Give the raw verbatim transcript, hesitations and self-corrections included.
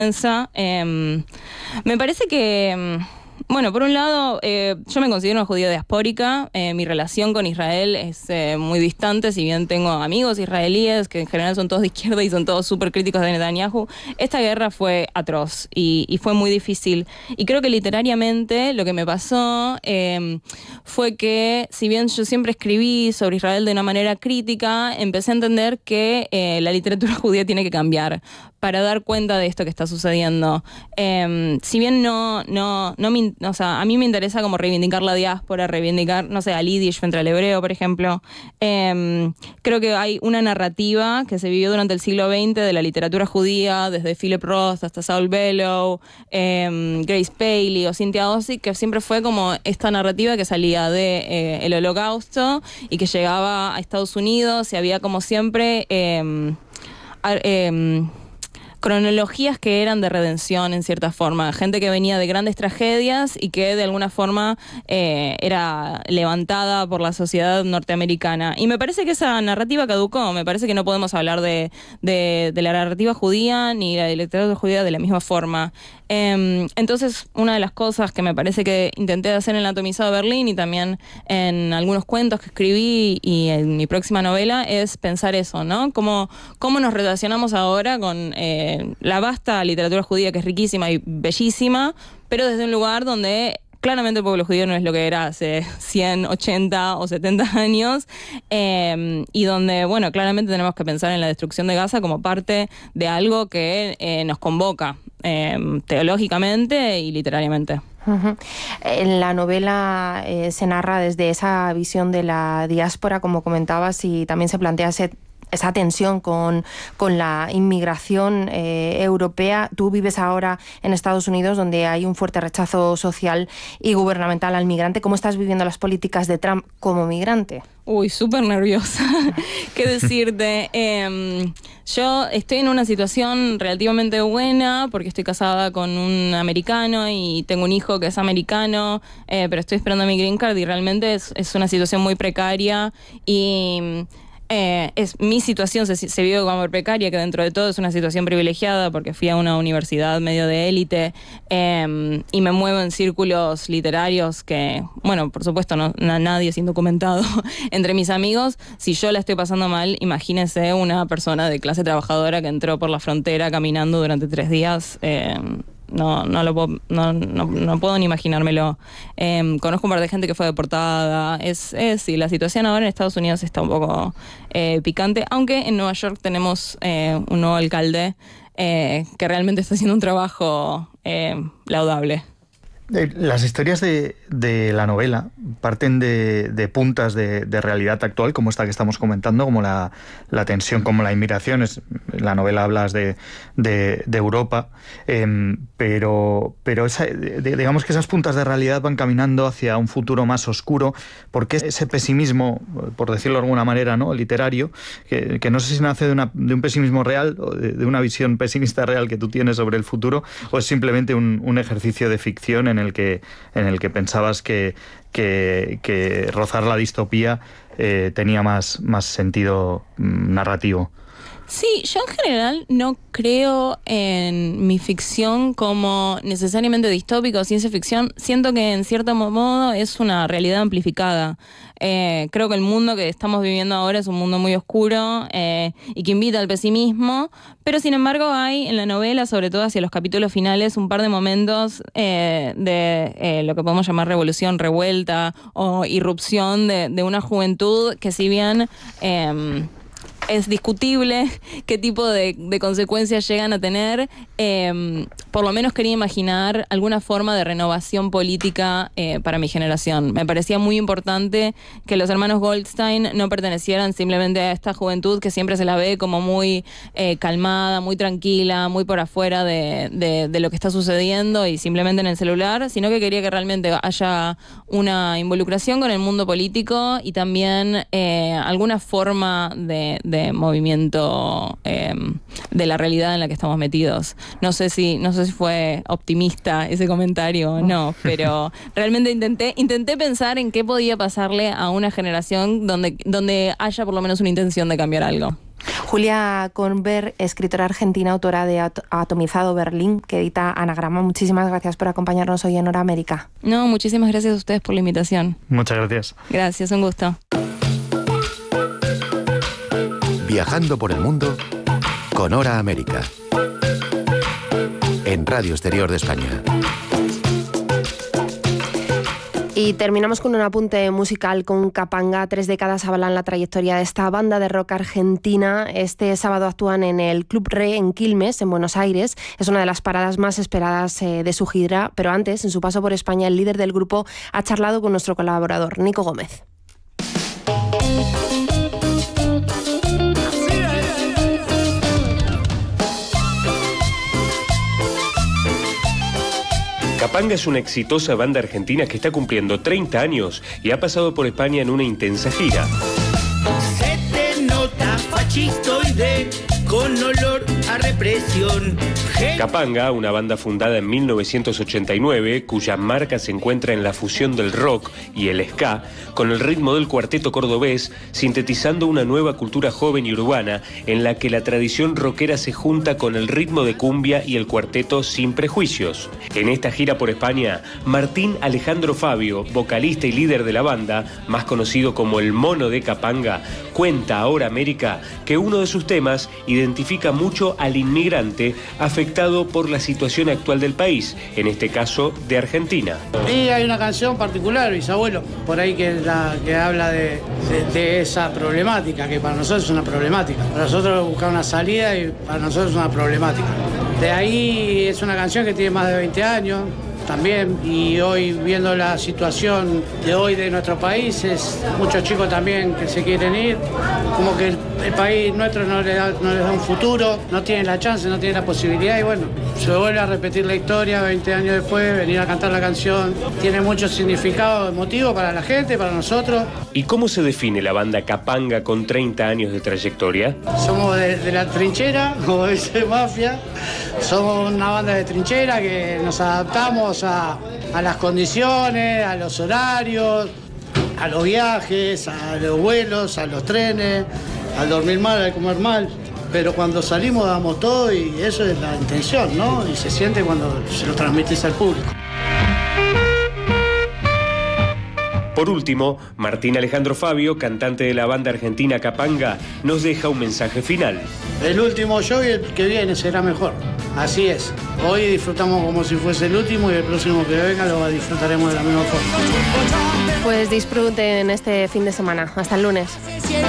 Eh, me parece que, bueno, por un lado, eh, yo me considero una judía diaspórica. Eh, mi relación con Israel es eh, muy distante, si bien tengo amigos israelíes, que en general son todos de izquierda y son todos súper críticos de Netanyahu. Esta guerra fue atroz y, y fue muy difícil. Y creo que literariamente lo que me pasó eh, fue que, si bien yo siempre escribí sobre Israel de una manera crítica, empecé a entender que eh, la literatura judía tiene que cambiar para dar cuenta de esto que está sucediendo. Eh, si bien no, no, no me, o sea, a mí me interesa como reivindicar la diáspora, reivindicar, no sé, al yiddish frente al hebreo, por ejemplo. Eh, creo que hay una narrativa que se vivió durante el siglo veinte de la literatura judía, desde Philip Roth hasta Saul Bellow, eh, Grace Paley o Cynthia Ozick, que siempre fue como esta narrativa que salía de eh, el Holocausto y que llegaba a Estados Unidos, y había como siempre Eh, eh, cronologías que eran de redención en cierta forma, gente que venía de grandes tragedias y que de alguna forma eh, era levantada por la sociedad norteamericana. Y me parece que esa narrativa caducó, me parece que no podemos hablar de, de, de la narrativa judía ni de la literatura judía de la misma forma. Eh, entonces, una de las cosas que me parece que intenté hacer en el Atomizado de Berlín y también en algunos cuentos que escribí y en mi próxima novela es pensar eso, ¿no? Cómo, cómo nos relacionamos ahora con eh, la vasta literatura judía, que es riquísima y bellísima, pero desde un lugar donde claramente el pueblo judío no es lo que era hace cien, ochenta o setenta años, eh, y donde, bueno, claramente tenemos que pensar en la destrucción de Gaza como parte de algo que eh, nos convoca eh, teológicamente y literariamente. Uh-huh. En la novela eh, se narra desde esa visión de la diáspora, como comentabas, y también se plantea ese esa tensión con, con la inmigración eh, europea. Tú vives ahora en Estados Unidos, donde hay un fuerte rechazo social y gubernamental al migrante. ¿Cómo estás viviendo las políticas de Trump como migrante? Uy, súper nerviosa. ¿Qué decirte? Eh, yo estoy en una situación relativamente buena porque estoy casada con un americano y tengo un hijo que es americano, eh, pero estoy esperando mi green card y realmente es, es una situación muy precaria y Eh, es mi situación se, se vive como precaria, que dentro de todo es una situación privilegiada porque fui a una universidad medio de élite eh, y me muevo en círculos literarios que, bueno, por supuesto no, no nadie es indocumentado entre mis amigos. Si yo la estoy pasando mal, imagínese una persona de clase trabajadora que entró por la frontera caminando durante tres días. Eh, No, no lo puedo, no, no, no puedo ni imaginármelo. Eh, conozco un par de gente que fue deportada. Es, es sí, la situación ahora en Estados Unidos está un poco eh, picante, aunque en Nueva York tenemos eh, un nuevo alcalde eh, que realmente está haciendo un trabajo eh, laudable. Las historias de, de la novela parten de, de puntas de, de realidad actual, como esta que estamos comentando, como la, la tensión, como la inmigración. Es, la novela hablas de, de, de Europa, eh, pero, pero esa, de, digamos que esas puntas de realidad van caminando hacia un futuro más oscuro. ¿Por qué ese pesimismo, por decirlo de alguna manera, ¿no?, literario, que, que no sé si nace de, una, de un pesimismo real o de, de una visión pesimista real que tú tienes sobre el futuro, o es simplemente un, un ejercicio de ficción en el que, en el que pensabas que, que, que rozar la distopía eh, tenía más, más sentido mm, narrativo? Sí, yo en general no creo en mi ficción como necesariamente distópica o ciencia ficción. Siento que en cierto modo es una realidad amplificada. Eh, creo que el mundo que estamos viviendo ahora es un mundo muy oscuro eh, y que invita al pesimismo, pero sin embargo hay en la novela, sobre todo hacia los capítulos finales, un par de momentos eh, de eh, lo que podemos llamar revolución, revuelta o irrupción de, de una juventud que, si bien Eh, es discutible qué tipo de, de consecuencias llegan a tener, eh, por lo menos quería imaginar alguna forma de renovación política eh, para mi generación. Me parecía muy importante que los hermanos Goldstein no pertenecieran simplemente a esta juventud que siempre se la ve como muy eh, calmada, muy tranquila, muy por afuera de, de, de lo que está sucediendo y simplemente en el celular, sino que quería que realmente haya una involucración con el mundo político y también eh, alguna forma de, de movimiento eh, de la realidad en la que estamos metidos. No sé si, no sé si fue optimista ese comentario o no, pero realmente intenté, intenté pensar en qué podía pasarle a una generación donde, donde haya por lo menos una intención de cambiar algo. Julia Kornberg, escritora argentina, autora de At- Atomizado Berlín, que edita Anagrama. Muchísimas gracias por acompañarnos hoy en Hora América. No, muchísimas gracias a ustedes por la invitación. Muchas gracias. Gracias, un gusto. Viajando por el mundo con Hora América. En Radio Exterior de España. Y terminamos con un apunte musical con Kapanga. Tres décadas avalan la trayectoria de esta banda de rock argentina. Este sábado actúan en el Club Re en Quilmes, en Buenos Aires. Es una de las paradas más esperadas eh, de su gira, pero antes, en su paso por España, el líder del grupo ha charlado con nuestro colaborador, Nico Gómez. Kapanga es una exitosa banda argentina que está cumpliendo treinta años y ha pasado por España en una intensa gira. Se te nota fascistoide con olor a represión. Kapanga, una banda fundada en mil novecientos ochenta y nueve, cuya marca se encuentra en la fusión del rock y el ska, con el ritmo del cuarteto cordobés, sintetizando una nueva cultura joven y urbana en la que la tradición rockera se junta con el ritmo de cumbia y el cuarteto sin prejuicios. En esta gira por España, Martín Alejandro Fabio, vocalista y líder de la banda, más conocido como el Mono de Kapanga, cuenta a Hora América que uno de sus temas identifica mucho al inmigrante afectado por la situación actual del país, en este caso de Argentina. Y hay una canción particular, Bisabuelo, por ahí que, la, que habla de, de, de esa problemática, que para nosotros es una problemática. Para nosotros buscar una salida y para nosotros es una problemática. De ahí es una canción que tiene más de veinte años. También, y hoy viendo la situación de hoy de nuestro país, es muchos chicos también que se quieren ir, como que el, el país nuestro no les, da, no les da un futuro, no tienen la chance, no tienen la posibilidad, y bueno, se vuelve a repetir la historia veinte años después, venir a cantar la canción, tiene mucho significado emotivo para la gente, para nosotros. ¿Y cómo se define la banda Kapanga con treinta años de trayectoria? Somos de, de la trinchera, como dice Mafia, somos una banda de trinchera que nos adaptamos A, a las condiciones, a los horarios, a los viajes, a los vuelos, a los trenes, al dormir mal, al comer mal. Pero cuando salimos damos todo y eso es la intención, ¿no? Y se siente cuando se lo transmites al público. Por último, Martín Alejandro Fabio, cantante de la banda argentina Kapanga, nos deja un mensaje final. El último show y el que viene será mejor. Así es. Hoy disfrutamos como si fuese el último y el próximo que venga lo disfrutaremos de la misma forma. Pues disfruten este fin de semana. Hasta el lunes.